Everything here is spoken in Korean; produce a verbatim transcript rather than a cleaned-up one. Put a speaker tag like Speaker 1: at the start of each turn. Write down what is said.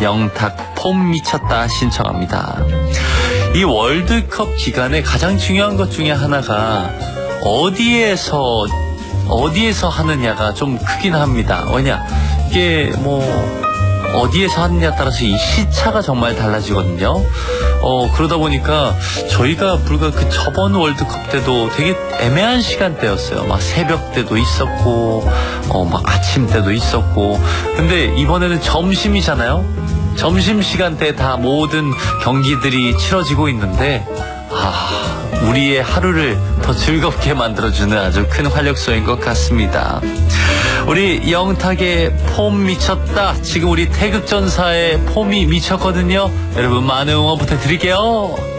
Speaker 1: 영탁 폼 미쳤다 신청합니다. 이 월드컵 기간에 가장 중요한 것 중에 하나가 어디에서 어디에서 하느냐가 좀 크긴 합니다. 왜냐, 이게 뭐 어디에서 하느냐에 따라서 이 시차가 정말 달라지거든요. 어 그러다 보니까 저희가 불과 그 저번 월드컵 때도 되게 애매한 시간대였어요. 막 새벽 때도 있었고 어 막 아침 때도 있었고. 근데 이번에는 점심이잖아요. 점심 시간대에 다 모든 경기들이 치러지고 있는데, 아, 우리의 하루를 더 즐겁게 만들어주는 아주 큰 활력소인 것 같습니다. 우리 영탁의 폼 미쳤다. 지금 우리 태극전사의 폼이 미쳤거든요. 여러분 많은 응원 부탁드릴게요.